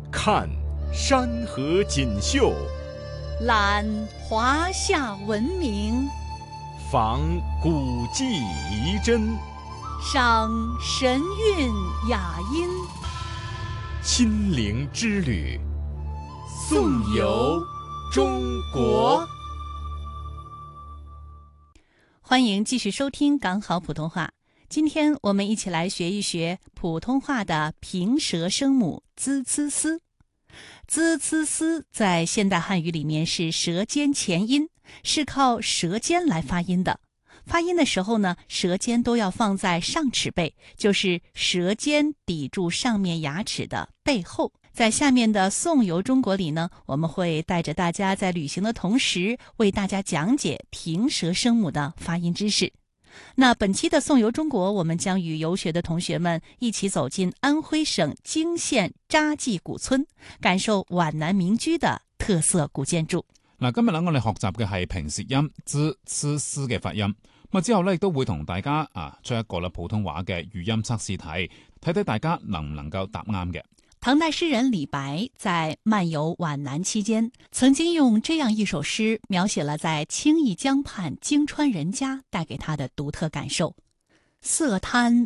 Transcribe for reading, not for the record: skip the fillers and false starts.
看山河锦绣， 览华夏文明， 访古迹遗珍， 赏神韵雅音。 亲临之旅，颂游中国。 欢迎继续收听港好普通话。今天我们一起来学一学普通话的平舌声母 z c s。z c s 在现代汉语里面是舌尖前音，是靠舌尖来发音的。发音的时候呢，舌尖都要放在上齿背，就是舌尖抵住上面牙齿的背后。在下面的颂游中国里呢，我们会带着大家在旅行的同时，为大家讲解平舌声母的发音知识。那本期的颂游中国，我们将与游学的同学们一起走进安徽省泾县扎记古村，感受皖南民居的特色古建築。 嗱，今日咧我哋學習嘅係平舌音 z、c、s 嘅發音。咁之後咧亦都會同大家出一個普通話嘅語音測試題，睇睇大家能唔能夠答啱嘅。 唐代詩人李白在漫遊皖南期間，曾經用這樣一首詩描寫了在清義江畔泾川人家帶給他的獨特感受。色貪